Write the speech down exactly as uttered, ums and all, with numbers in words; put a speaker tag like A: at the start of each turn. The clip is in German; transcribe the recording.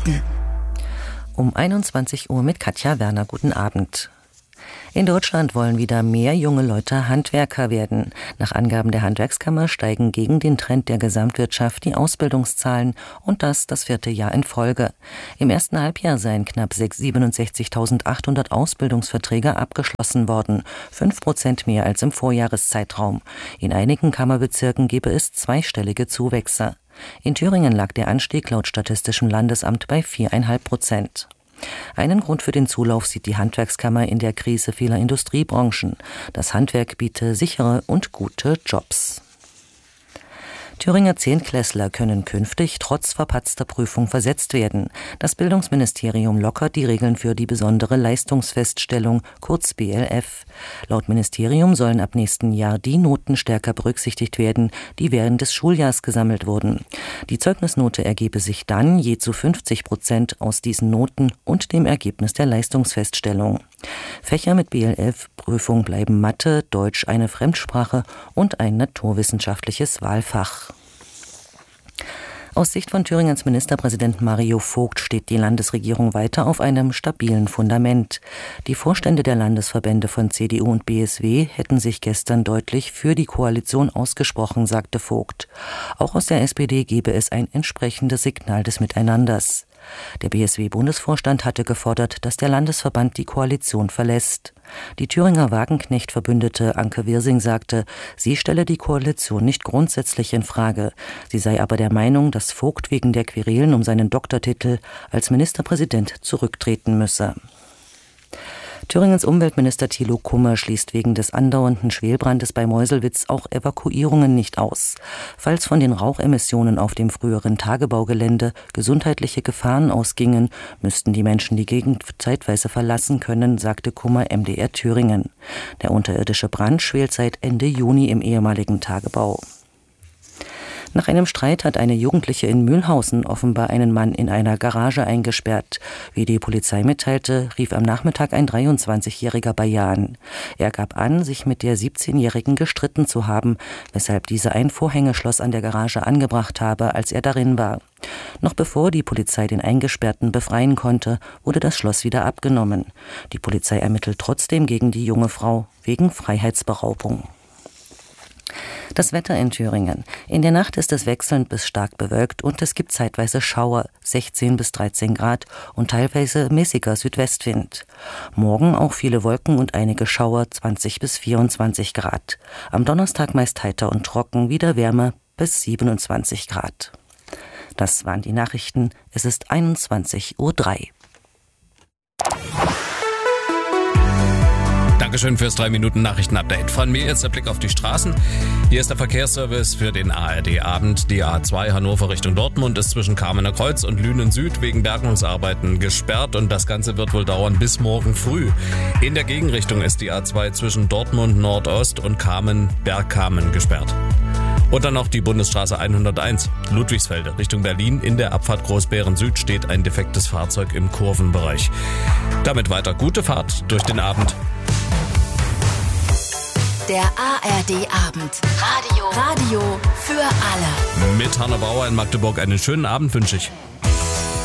A: Nachrichten.
B: Um einundzwanzig Uhr mit Katja Werner. Guten Abend. In Deutschland wollen wieder mehr junge Leute Handwerker werden. Nach Angaben der Handwerkskammer steigen gegen den Trend der Gesamtwirtschaft die Ausbildungszahlen und das das vierte Jahr in Folge. Im ersten Halbjahr seien knapp siebenundsechzigtausendachthundert Ausbildungsverträge abgeschlossen worden, fünf Prozent mehr als im Vorjahreszeitraum. In einigen Kammerbezirken gebe es zweistellige Zuwächse. In Thüringen lag der Anstieg laut Statistischem Landesamt bei vier Komma fünf Prozent. Einen Grund für den Zulauf sieht die Handwerkskammer in der Krise vieler Industriebranchen. Das Handwerk biete sichere und gute Jobs. Thüringer Zehntklässler können künftig trotz verpatzter Prüfung versetzt werden. Das Bildungsministerium lockert die Regeln für die besondere Leistungsfeststellung, kurz B L F. Laut Ministerium sollen ab nächsten Jahr die Noten stärker berücksichtigt werden, die während des Schuljahrs gesammelt wurden. Die Zeugnisnote ergebe sich dann je zu fünfzig Prozent aus diesen Noten und dem Ergebnis der Leistungsfeststellung. Fächer mit B L F-Prüfung bleiben Mathe, Deutsch, eine Fremdsprache und ein naturwissenschaftliches Wahlfach. Aus Sicht von Thüringens Ministerpräsident Mario Vogt steht die Landesregierung weiter auf einem stabilen Fundament. Die Vorstände der Landesverbände von C D U und B S W hätten sich gestern deutlich für die Koalition ausgesprochen, sagte Vogt. Auch aus der S P D gebe es ein entsprechendes Signal des Miteinanders. Der B S W-Bundesvorstand hatte gefordert, dass der Landesverband die Koalition verlässt. Die Thüringer Wagenknecht-Verbündete Anke Wirsing sagte, sie stelle die Koalition nicht grundsätzlich in Frage. Sie sei aber der Meinung, dass Vogt wegen der Querelen um seinen Doktortitel als Ministerpräsident zurücktreten müsse. Thüringens Umweltminister Thilo Kummer schließt wegen des andauernden Schwelbrandes bei Meuselwitz auch Evakuierungen nicht aus. Falls von den Rauchemissionen auf dem früheren Tagebaugelände gesundheitliche Gefahren ausgingen, müssten die Menschen die Gegend zeitweise verlassen können, sagte Kummer M D R Thüringen. Der unterirdische Brand schwelt seit Ende Juni im ehemaligen Tagebau. Nach einem Streit hat eine Jugendliche in Mühlhausen offenbar einen Mann in einer Garage eingesperrt. Wie die Polizei mitteilte, rief am Nachmittag ein dreiundzwanzigjähriger bei ihr an. Er gab an, sich mit der siebzehnjährigen gestritten zu haben, weshalb diese ein Vorhängeschloss an der Garage angebracht habe, als er darin war. Noch bevor die Polizei den Eingesperrten befreien konnte, wurde das Schloss wieder abgenommen. Die Polizei ermittelt trotzdem gegen die junge Frau wegen Freiheitsberaubung. Das Wetter in Thüringen. In der Nacht ist es wechselnd bis stark bewölkt und es gibt zeitweise Schauer, sechzehn bis dreizehn Grad und teilweise mäßiger Südwestwind. Morgen auch viele Wolken und einige Schauer, zwanzig bis vierundzwanzig Grad. Am Donnerstag meist heiter und trocken, wieder Wärme bis siebenundzwanzig Grad. Das waren die Nachrichten. Es ist einundzwanzig Uhr drei.
C: Dankeschön fürs drei Minuten Nachrichten-Update. Von mir jetzt der Blick auf die Straßen. Hier ist der Verkehrsservice für den A R D-Abend. Die A zwei Hannover Richtung Dortmund ist zwischen Kamener Kreuz und Lünen Süd wegen Bergungsarbeiten gesperrt und das Ganze wird wohl dauern bis morgen früh. In der Gegenrichtung ist die A zwei zwischen Dortmund Nordost und Kamen-Bergkamen gesperrt. Und dann noch die Bundesstraße hunderteins, Ludwigsfelde Richtung Berlin. In der Abfahrt Großbären Süd steht ein defektes Fahrzeug im Kurvenbereich. Damit weiter gute Fahrt durch den Abend.
A: Der A R D-Abend. Radio. Radio für alle.
C: Mit Hanna Bauer in Magdeburg einen schönen Abend wünsche ich.